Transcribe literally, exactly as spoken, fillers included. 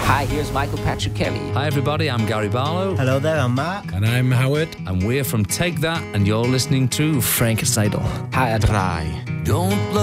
Hi, here's Michael Patrick Kelly. Hi everybody, I'm Gary Barlow. Hello there, I'm Mark. And I'm Howard. And we're from Take That, and you're listening to Frank Seidel. H drei. Don't